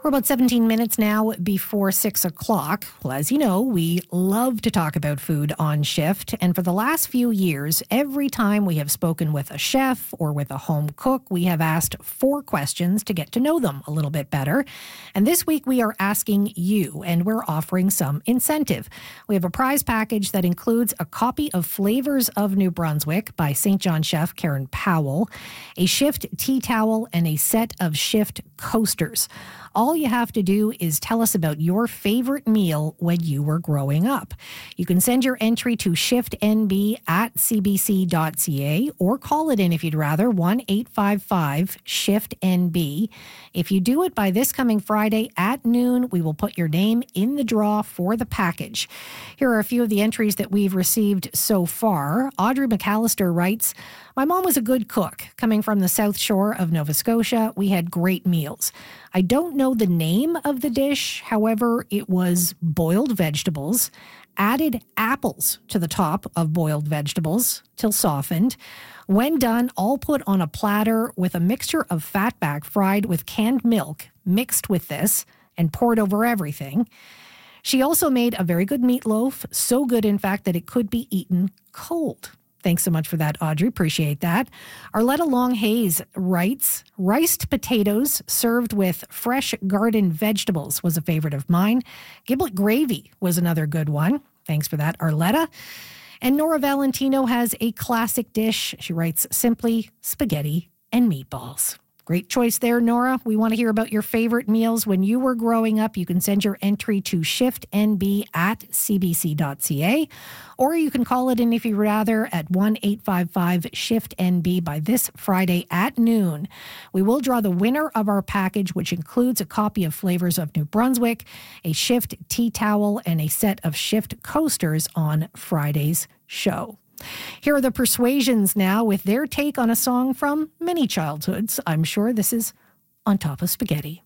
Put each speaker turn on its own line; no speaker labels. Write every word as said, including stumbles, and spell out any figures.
We're about seventeen minutes now before six o'clock. Well, as you know, we love to talk about food on Shift. And for the last few years, every time we have spoken with a chef or with a home cook, we have asked four questions to get to know them a little bit better. And this week we are asking you, and we're offering some incentive. We have a prize package that includes a copy of Flavors of New Brunswick by Saint John chef Karen Powell, a Shift tea towel, and a set of Shift coasters. All you have to do is tell us about your favorite meal when you were growing up. You can send your entry to shiftnb at c b c dot c a or call it in if you'd rather, one eight five five shift N B. If you do it by this coming Friday at noon, we will put your name in the draw for the package. Here are a few of the entries that we've received so far. Audrey McAllister writes, "My mom was a good cook. Coming from the South Shore of Nova Scotia, we had great meals. I don't know the name of the dish. However, it was boiled vegetables, added apples to the top of boiled vegetables till softened. When done, all put on a platter with a mixture of fatback fried with canned milk mixed with this and poured over everything. She also made a very good meatloaf, so good, in fact, that it could be eaten cold." Thanks so much for that, Audrey. Appreciate that. Arletta Longhayes writes, "Riced potatoes served with fresh garden vegetables was a favorite of mine. Giblet gravy was another good one." Thanks for that, Arletta. And Nora Valentino has a classic dish. She writes, "Simply spaghetti and meatballs." Great choice there, Nora. We want to hear about your favorite meals when you were growing up. You can send your entry to shiftnb at c b c dot c a, or you can call it in if you'd rather at one eight five five shift N B by this Friday at noon. We will draw the winner of our package, which includes a copy of Flavors of New Brunswick, a Shift tea towel, and a set of Shift coasters on Friday's show. Here are the Persuasions now with their take on a song from many childhoods. I'm sure this is On Top of Spaghetti.